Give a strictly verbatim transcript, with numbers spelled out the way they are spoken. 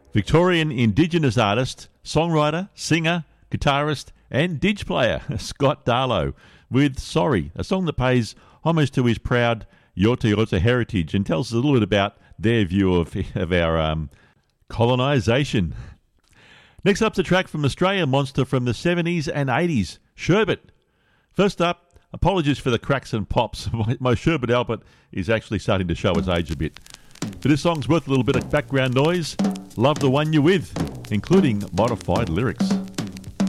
Victorian Indigenous artist, songwriter, singer, guitarist and dig player Scott Darlow with Sorry, a song that pays homage to his proud Yorta Yorta heritage and tells us a little bit about their view of, of our um, colonisation. Next up's a track from Australian monster from the seventies and eighties, Sherbet. First up, apologies for the cracks and pops. My, my Sherbet Albert is actually starting to show its age a bit. But this song's worth a little bit of background noise. Love the one you're with, including modified lyrics.